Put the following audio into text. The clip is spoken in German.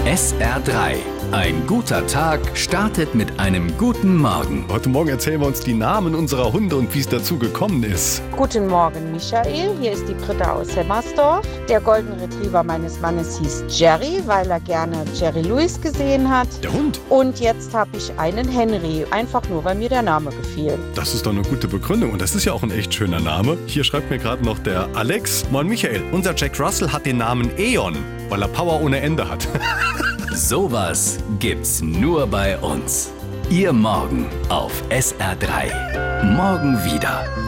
SR3. Ein guter Tag startet mit einem guten Morgen. Heute Morgen erzählen wir uns die Namen unserer Hunde und wie es dazu gekommen ist. Guten Morgen, Michael. Hier ist die Britta aus Hemmersdorf. Der Golden Retriever meines Mannes hieß Jerry, weil er gerne Jerry Lewis gesehen hat. Der Hund? Und jetzt habe ich einen Henry, einfach nur, weil mir der Name gefiel. Das ist doch eine gute Begründung und das ist ja auch ein echt schöner Name. Hier schreibt mir gerade noch der Alex. Moin Michael, unser Jack Russell hat den Namen Eon, weil er Power ohne Ende hat. Sowas gibt's nur bei uns. Ihr Morgen auf SR3. Morgen wieder.